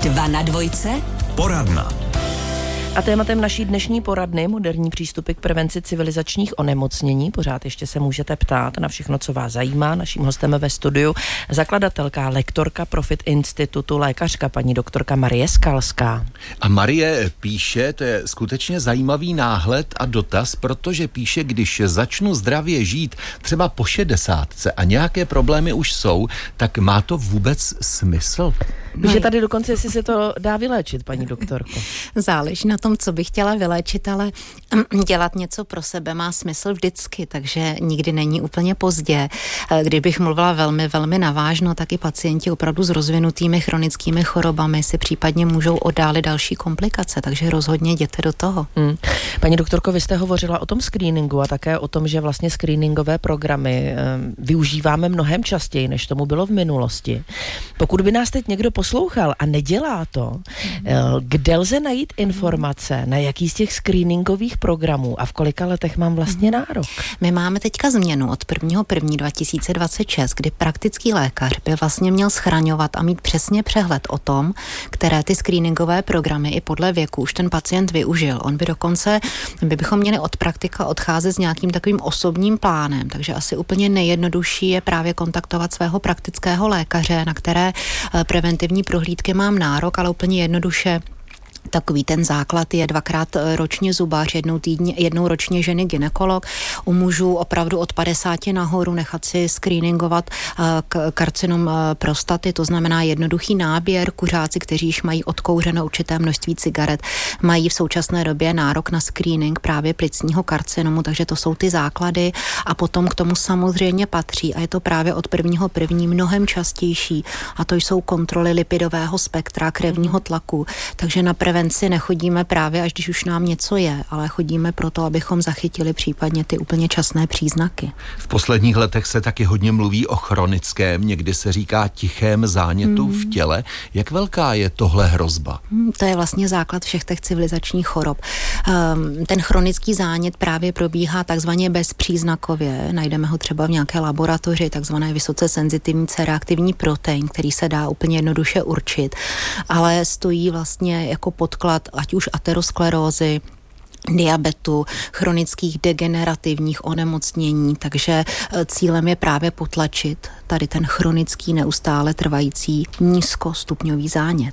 2 na dvojce. Poradna. A tématem naší dnešní poradny, moderní přístupy k prevenci civilizačních onemocnění. Pořád ještě se můžete ptát na všechno, co vás zajímá. Naším hostem ve studiu zakladatelka, lektorka Profit Institutu, lékařka paní doktorka Marie Skalská. A Marie píše, to je skutečně zajímavý náhled a dotaz, protože píše, když začnu zdravě žít třeba po 60 a nějaké problémy už jsou, tak má to vůbec smysl? Že tady dokonce, jestli se to dá vyléčit, paní doktorko. Záleží na tom, co bych chtěla vyléčit, ale dělat něco pro sebe má smysl vždycky, takže nikdy není úplně pozdě. Kdybych mluvila velmi, velmi navážno, tak i pacienti opravdu s rozvinutými chronickými chorobami si případně můžou oddálit další komplikace, takže rozhodně jděte do toho. Paní doktorko, vy jste hovořila o tom screeningu a také o tom, že vlastně screeningové programy využíváme mnohem častěji, než tomu bylo v minulosti. Pokud by nás teď někdo poslouchal a nedělá to, kde lze najít informace, na jaký z těch screeningových programů a v kolika letech mám vlastně nárok? My máme teďka změnu od 1.1.2026, kdy praktický lékař by vlastně měl schraňovat a mít přesně přehled o tom, které ty screeningové programy i podle věku už ten pacient využil. On by dokonce, bychom měli od praktika odcházet s nějakým takovým osobním plánem, takže asi úplně nejjednodušší je právě kontaktovat svého praktického lékaře, na které preventivní prohlídky mám nárok, ale úplně jednoduše. Takový ten základ je 2krát ročně zubář, jednou ročně ženy gynekolog. U mužů opravdu od 50 nahoru nechat si screeningovat karcinom prostaty, to znamená jednoduchý náběr. Kuřáci, kteří již mají odkouřeno určité množství cigaret, mají v současné době nárok na screening právě plicního karcinomu, takže to jsou ty základy a potom k tomu samozřejmě patří a je to právě od 1.1. mnohem častější a to jsou kontroly lipidového spektra, krevního tlaku, takže na prevenci nechodíme právě, až když už nám něco je, ale chodíme proto, abychom zachytili případně ty úplně časné příznaky. V posledních letech se taky hodně mluví o chronickém, někdy se říká tichém zánětu v těle. Jak velká je tohle hrozba? To je vlastně základ všech těch civilizačních chorob. Ten chronický zánět právě probíhá takzvaně bezpříznakově. Najdeme ho třeba v nějaké laboratoři, takzvané vysoce senzitivní C-reaktivní protein, který se dá úplně jednoduše určit, ale stojí vlastně jako podklad ať už aterosklerózy, diabetu, chronických degenerativních onemocnění, takže cílem je právě potlačit tady ten chronický neustále trvající nízkostupňový zánět.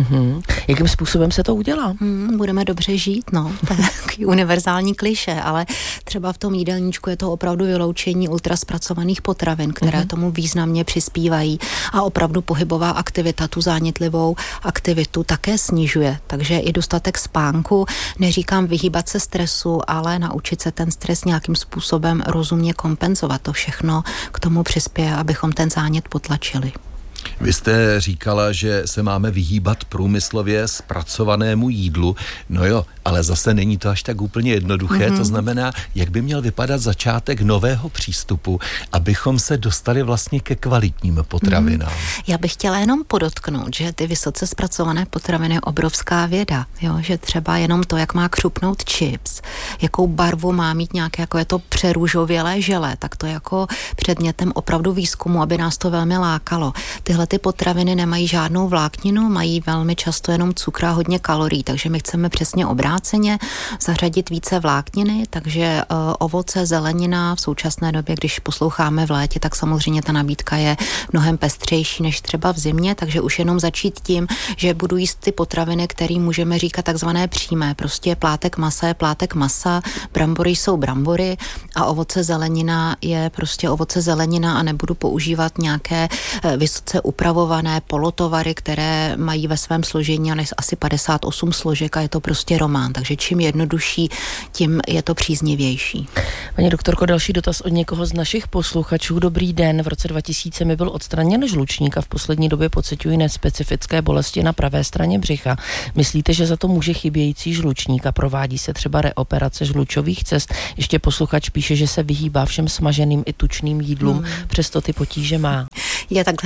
Jakým způsobem se to udělá? Budeme dobře žít, no. To je takový univerzální klišé, ale třeba v tom jídelníčku je to opravdu vyloučení ultraspracovaných potravin, které tomu významně přispívají a opravdu pohybová aktivita tu zánětlivou aktivitu také snižuje. Takže i dostatek spánku, neříkám vyhýbat se stresu, ale naučit se ten stres nějakým způsobem rozumně kompenzovat. To všechno k tomu přispěje, abychom ten zánět potlačili. Vy jste říkala, že se máme vyhýbat průmyslově zpracovanému jídlu. No jo, ale zase není to až tak úplně jednoduché. To znamená, jak by měl vypadat začátek nového přístupu, abychom se dostali vlastně ke kvalitním potravinám. Já bych chtěla jenom podotknout, že ty vysoce zpracované potraviny je obrovská věda. Jo? Že třeba jenom to, jak má křupnout chips, jakou barvu má mít nějaké, jako je to přerůžovělé žele, tak to je jako předmětem opravdu výzkumu, aby nás to velmi lákalo. Tyhle ty potraviny nemají žádnou vlákninu, mají velmi často jenom cukr a hodně kalorií, takže my chceme přesně obráceně zařadit více vlákniny, takže ovoce, zelenina v současné době, když posloucháme v létě, tak samozřejmě ta nabídka je mnohem pestřejší než třeba v zimě, takže už jenom začít tím, že budu jíst ty potraviny, které můžeme říkat takzvané přímé, prostě plátek masa je plátek masa, brambory jsou brambory a ovoce zelenina je prostě ovoce zelenina a nebudu používat nějaké vysoce upravované polotovary, které mají ve svém složení asi 58 složek a je to prostě román, takže čím jednodušší, tím je to příznivější. Paní doktorko, další dotaz od někoho z našich posluchačů. Dobrý den, v roce 2000 mi byl odstraněn žlučník a v poslední době pociťuji nespecifické bolesti na pravé straně břicha. Myslíte, že za to může chybějící žlučník a provádí se třeba reoperace žlučových cest? Ještě posluchač píše, že se vyhýbá všem smaženým i tučným jídlům, přesto ty potíže má. Já takhle nadál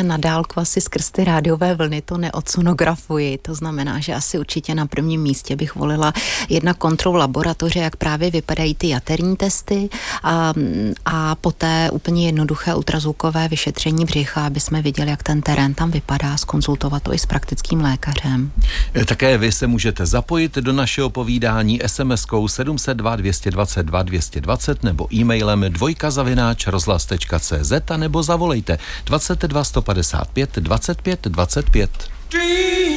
dálku asi skrz ty rádiové vlny to neodsonografuji. To znamená, že asi určitě na prvním místě bych volila jednak kontrolu laboratoře, jak právě vypadají ty jaterní testy a poté úplně jednoduché ultrazvukové vyšetření břicha, aby jsme viděli, jak ten terén tam vypadá, zkonzultovat to i s praktickým lékařem. Také vy se můžete zapojit do našeho povídání SMS-kou 702 222 220 nebo e-mailem 2@rozhlas.cz a nebo zavolejte 22 155 25 25.